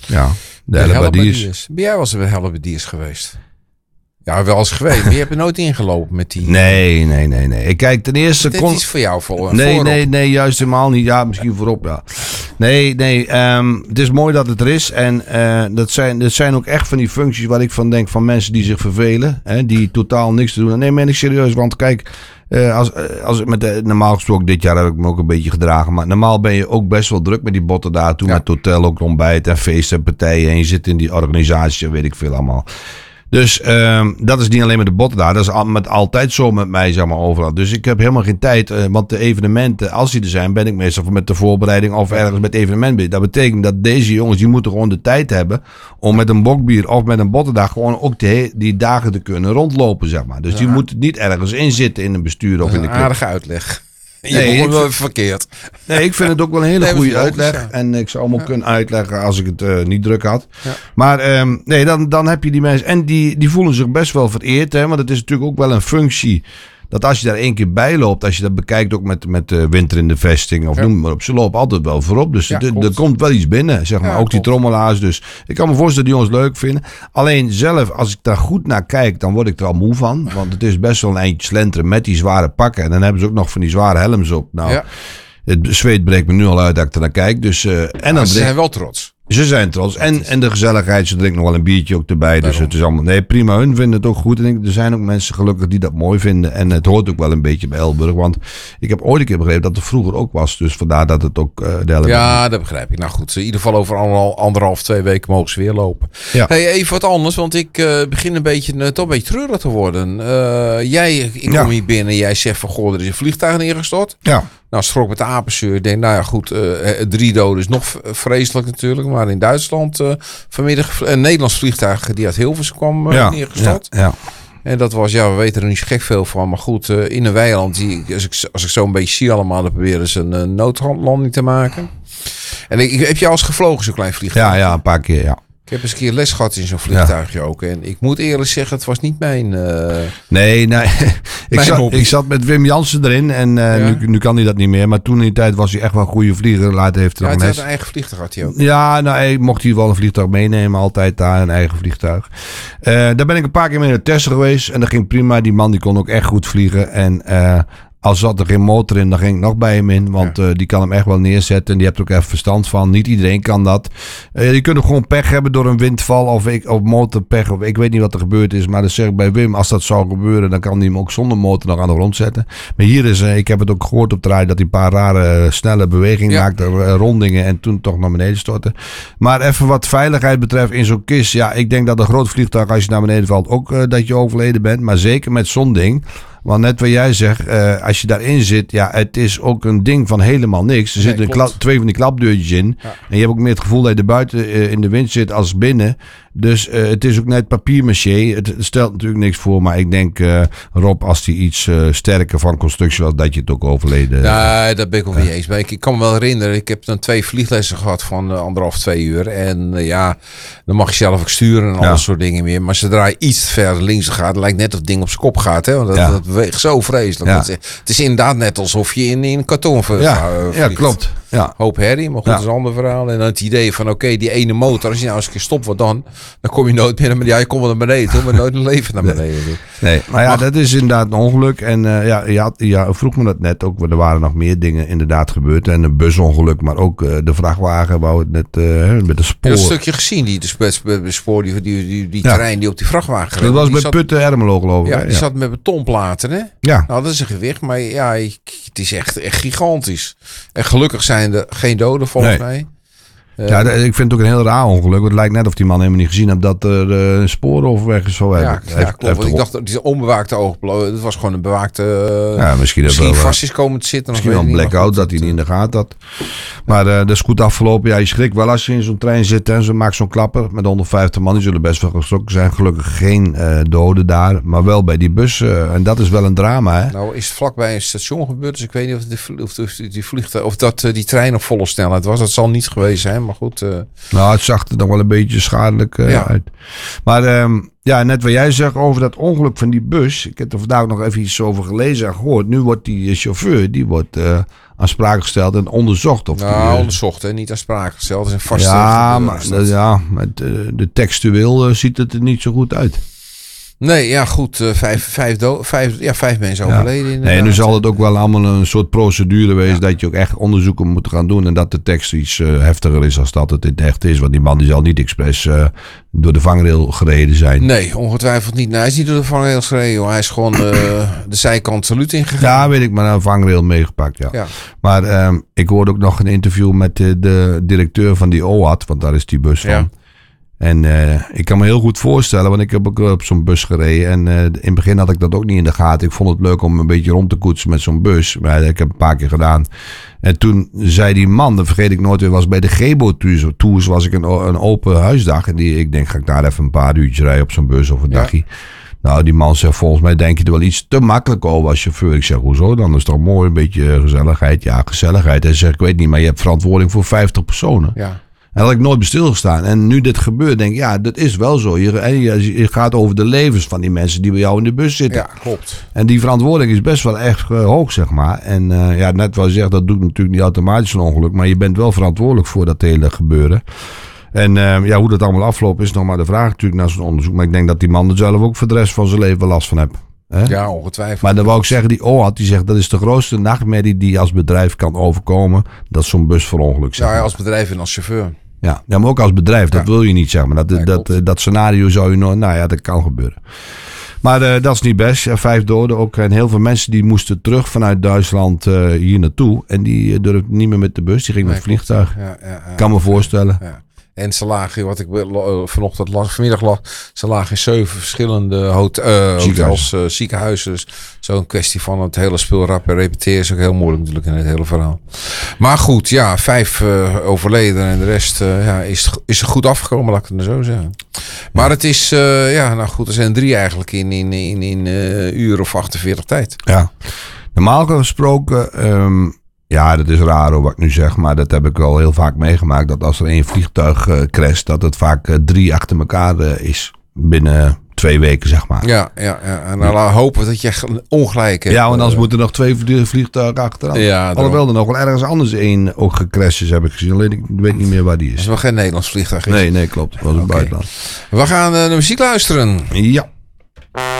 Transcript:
Ja, de Hellebardiers. Ben jij wel eens bij Hellebardiers geweest? Ja, wel eens geweest, maar je hebt er nooit ingelopen met die... Nee. Ik kijk ten eerste... Dit is voor jou voorop. Nee, juist helemaal niet. Ja, misschien voorop, ja. Nee. Het is mooi dat het er is. En dat zijn ook echt van die functies waar ik van denk van mensen die zich vervelen. Hè, die totaal niks te doen. Nee, meen ik serieus. Want kijk, als normaal gesproken dit jaar heb ik me ook een beetje gedragen. Maar normaal ben je ook best wel druk met die botten daartoe. Ja. Met hotel, ook ontbijt en feesten en partijen. En je zit in die organisatie, weet ik veel allemaal. Dus dat is niet alleen met de botten daar. Dat is altijd zo met mij, zeg maar, overal. Dus ik heb helemaal geen tijd. Want de evenementen, als die er zijn, ben ik meestal met de voorbereiding of ergens met evenement. Dat betekent dat deze jongens, die moeten gewoon de tijd hebben om met een bokbier of met een bottendag gewoon ook die dagen te kunnen rondlopen, zeg maar. Dus die moeten niet ergens inzitten in een bestuur of in de club. Aardige uitleg. Je begon wel even verkeerd. Nee, ik vind het ook wel een hele goede uitleg. Ja. En ik zou hem ook kunnen uitleggen als ik het niet druk had. Ja. Maar dan heb je die mensen. En die voelen zich best wel vereerd. Hè, want het is natuurlijk ook wel een functie. Dat als je daar 1 keer bij loopt, als je dat bekijkt ook met winter in de vesting of noem maar op. Ze lopen altijd wel voorop. Dus er komt wel iets binnen, zeg maar. Ja, ook die trommelaars. Dus ik kan me voorstellen dat die jongens leuk vinden. Alleen zelf, als ik daar goed naar kijk, dan word ik er al moe van. Want het is best wel een eindje slenteren met die zware pakken. En dan hebben ze ook nog van die zware helms op. Nou, het zweet breekt me nu al uit dat ik er naar kijk. Dus, ze zijn wel trots. Ze zijn trots. En de gezelligheid. Ze drinken nog wel een biertje ook erbij. Dus het is allemaal... Nee, prima. Hun vinden het ook goed. En er zijn ook mensen gelukkig die dat mooi vinden. En het hoort ook wel een beetje bij Elburg. Want ik heb ooit een keer begrepen dat het vroeger ook was. Dus vandaar dat het ook de Elburg... Ja, dat begrijp ik. Nou goed. In ieder geval over 1,5-2 weken mogen ze weer lopen. Ja. Hey, even wat anders. Want ik begin toch een beetje treurig te worden. Ik kom hier binnen. Jij zegt van, goh, er is een vliegtuig neergestort. Ja. Nou, schrok met de apenzuur. Ik denk, nou ja, goed. 3 doden is nog vreselijk natuurlijk. Maar in Duitsland vanmiddag een Nederlands vliegtuig die uit Hilversum kwam neergestort. Ja. En dat was, we weten er niet zo gek veel van. Maar goed, in een weiland, als ik zo een beetje zie allemaal, dan proberen ze een noodlanding te maken. En heb je al eens gevlogen, zo'n klein vliegtuig? Ja, een paar keer, ja. Ik heb eens een keer les gehad in zo'n vliegtuigje ook. En ik moet eerlijk zeggen, het was niet mijn... Nee. Ik zat met Wim Jansen erin. En nu kan hij dat niet meer. Maar toen in die tijd was hij echt wel een goede vlieger. Later heeft hij nog hij had een eigen vliegtuig had hij ook. Ja, hij mocht hij wel een vliegtuig meenemen. Altijd daar, een eigen vliegtuig. Daar ben ik een paar keer mee naar testen geweest. En dat ging prima. Die man die kon ook echt goed vliegen. En... Als zat er geen motor in, dan ging ik nog bij hem in. Want die kan hem echt wel neerzetten. En die hebt er ook even verstand van. Niet iedereen kan dat. Je kunt ook gewoon pech hebben door een windval. Of motorpech. Of ik weet niet wat er gebeurd is. Maar dat zeg ik bij Wim. Als dat zou gebeuren, dan kan hij hem ook zonder motor nog aan de grond zetten. Maar hier is, ik heb het ook gehoord op de rij, dat hij een paar rare, snelle bewegingen maakte. Rondingen en toen toch naar beneden stortte. Maar even wat veiligheid betreft in zo'n kist. Ja, ik denk dat een groot vliegtuig, als je naar beneden valt, ook dat je overleden bent. Maar zeker met zo'n ding. Want net wat jij zegt, als je daarin zit, ja, het is ook een ding van helemaal niks. Er zitten 2 van die klapdeurtjes in. Ja. En je hebt ook meer het gevoel dat je er buiten in de wind zit als binnen. Dus het is ook net papier-maché. Het stelt natuurlijk niks voor. Maar ik denk, Rob, als die iets sterker van constructie was, dat je het ook overleden... Nee, dat ben ik ook niet eens. Maar ik kan me wel herinneren, ik heb dan 2 vlieglessen gehad van 1,5-2 uur. En dan mag je zelf ook sturen en al soort dingen meer. Maar zodra je iets verder links gaat, het lijkt net of het ding op zijn kop gaat. Hè? Want dat beweegt zo vreselijk. Ja. Het is inderdaad net alsof je in een karton vliegt. Ja, klopt. Ja. Hoop herrie, maar goed, dat is een ander verhaal. En dan het idee van, oké, die ene motor, als je nou eens een keer stopt wordt dan kom je nooit meer naar beneden. Ja, je komt wel naar beneden toe, maar nooit een leven naar beneden. Nee, maar dat is inderdaad een ongeluk. En je vroeg me dat net ook, er waren nog meer dingen inderdaad gebeurd. En een busongeluk, maar ook de vrachtwagen wou het net met de spoor. Een stukje gezien, die spoor, die trein die op die vrachtwagen reed. Dat was bij Putten Ermelo, geloof ik. Ja, die zat met betonplaten, hè? Ja. Nou, dat is een gewicht, maar ja, het is echt gigantisch. En gelukkig zijn er geen doden volgens mij. Ja, ik vind het ook een heel raar ongeluk. Want het lijkt net of die man helemaal niet gezien heeft dat er sporen overweg is. Klopt. Ik dacht dat die onbewaakte oogplooi, het was gewoon een bewaakte... misschien vast is komen te zitten. Misschien wel een blackout dat hij niet in de gaten had. Maar dat is goed afgelopen. Ja, je schrikt wel als je in zo'n trein zit en ze maakt zo'n klapper met 150 man. Die zullen best wel geschrokken zijn. Gelukkig geen doden daar, maar wel bij die bus. En dat is wel een drama, hè? Nou is het vlakbij een station gebeurd, dus ik weet niet of die trein op volle snelheid was. Dat zal niet geweest zijn. Maar goed. Nou, het zag er nog wel een beetje schadelijk uit. Maar net wat jij zegt over dat ongeluk van die bus. Ik heb er vandaag nog even iets over gelezen en gehoord. Nu wordt die chauffeur, die wordt aansprakelijk gesteld en onderzocht. Of onderzocht, hè? Niet aansprakelijk gesteld. Dat is een vaste maar de textueel ziet het er niet zo goed uit. Nee, ja goed. Vijf mensen overleden. Nee, nu zal het ook wel allemaal een soort procedure wezen dat je ook echt onderzoeken moet gaan doen. En dat de tekst iets heftiger is als dat het in het echt is. Want die man die zal niet expres door de vangrail gereden zijn. Nee, ongetwijfeld niet. Nee, hij is niet door de vangrail gereden. Joh. Hij is gewoon de zijkant saluut ingegaan. Ja, weet ik, maar een vangrail meegepakt. Ja. Maar ik hoorde ook nog een interview met de directeur van die OAT. Want daar is die bus van. Ja. En ik kan me heel goed voorstellen, want ik heb ook op zo'n bus gereden. En in het begin had ik dat ook niet in de gaten. Ik vond het leuk om een beetje rond te koetsen met zo'n bus. Maar ik heb een paar keer gedaan. En toen zei die man, dat vergeet ik nooit weer, was bij de Gebo Tours was ik een open huisdag. En ik denk, ga ik daar even een paar uurtjes rijden op zo'n bus of een dagje. Nou, die man zegt, volgens mij denk je er wel iets te makkelijk over als chauffeur. Ik zeg, hoezo? Dan is het toch mooi, een beetje gezelligheid. Ja, gezelligheid. Hij zegt, ik weet niet, maar je hebt verantwoording voor 50 personen. Ja. En dat had ik nooit bij stilgestaan. En nu dit gebeurt, denk ik, ja, dat is wel zo. Je gaat over de levens van die mensen die bij jou in de bus zitten. Ja, klopt. En die verantwoording is best wel echt hoog, zeg maar. En net wat je zegt, dat doet natuurlijk niet automatisch een ongeluk. Maar je bent wel verantwoordelijk voor dat hele gebeuren. En hoe dat allemaal afloopt is nog maar de vraag natuurlijk na zo'n onderzoek. Maar ik denk dat die man er zelf ook voor de rest van zijn leven last van heeft. Ja, ongetwijfeld. Maar dan wou ik zeggen, die OAT die zegt dat is de grootste nachtmerrie die als bedrijf kan overkomen. Dat zo'n bus verongelukt is. Ja, als bedrijf en als chauffeur. Ja, maar ook als bedrijf, dat wil je niet zeggen. Maar dat scenario zou je nooit... Nou ja, dat kan gebeuren. Maar dat is niet best. Ja, 5 doden ook. En heel veel mensen die moesten terug vanuit Duitsland hier naartoe. En die durfden niet meer met de bus. Die gingen met het vliegtuig. Ja, kan me voorstellen. Ja. En ze lagen, wat ik vanmiddag las, ze lagen in 7 verschillende hotels, ziekenhuizen. Dus zo'n kwestie van het hele spul rap en repeteren is ook heel moeilijk natuurlijk in het hele verhaal. Maar goed, 5 overleden en de rest is er goed afgekomen, laat ik het zo zeggen. Maar het is, er zijn 3 eigenlijk in uur of 48 tijd. Ja, normaal gesproken... Ja, dat is raar hoor, wat ik nu zeg, maar dat heb ik wel heel vaak meegemaakt. Dat als er 1 vliegtuig crasht, dat het vaak 3 achter elkaar is. Binnen 2 weken, zeg maar. Ja. En dan hopen we dat je ongelijk hebt. Ja, want anders moeten er nog 2 vliegtuigen achteraan. Ja, alhoewel er nog wel ergens anders 1 ook gecrashed is, heb ik gezien. Alleen ik weet niet meer waar die is. Dat is wel geen Nederlands vliegtuig. Nee, klopt. Dat was een buitenland. We gaan naar muziek luisteren. Ja.